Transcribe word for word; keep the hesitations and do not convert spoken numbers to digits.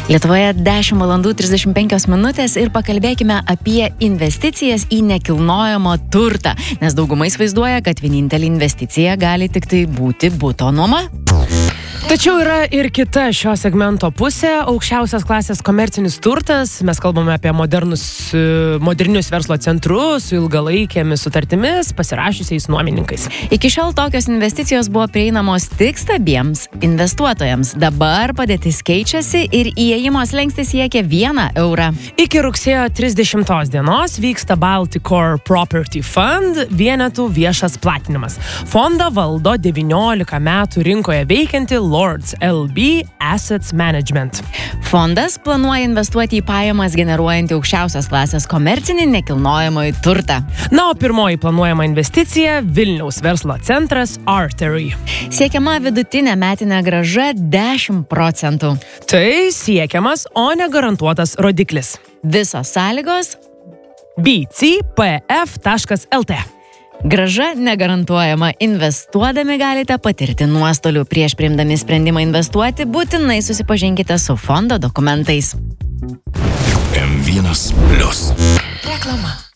Lietuvoje dešimt valandų trisdešimt penkios minutės ir pakalbėkime apie investicijas į nekilnojamą turtą, nes dauguma įsivaizduoja, kad vienintelė investicija gali tik tai būti buto nuoma. Tačiau yra ir kita šio segmento pusė – aukščiausios klasės komercinis turtas. Mes kalbame apie modernus, modernius verslo centrus su ilgalaikėmis sutartimis, pasirašiusiais nuomininkais. Iki šiol tokios investicijos buvo prieinamos tik stabiems investuotojams. Dabar padėtis keičiasi ir įėjimo slenkstis siekia vieną eurą. Iki rugsėjo trisdešimtos dienos vyksta Balticor Property Fund vienetų viešas platinimas. Fondą valdo devyniolika metų rinkoje veikianti Lords L B Assets Management. Fondas planuoja investuoti į pajamas generuojantį aukščiausios klasės komercinį nekilnojamąjį turtą. Na, o pirmoji planuojama investicija – Vilniaus verslo centras Artery. Siekiama vidutinė metinė grąža dešimt procentų. Tai siekiamas, o ne garantuotas rodiklis. Visos sąlygos b c p f taškas l t. Grąža negarantuojama. Investuodami galite patirti nuostolių. Prieš priimdami sprendimą investuoti, būtinai susipažinkite su fondo dokumentais. M vienas plius. Reklama.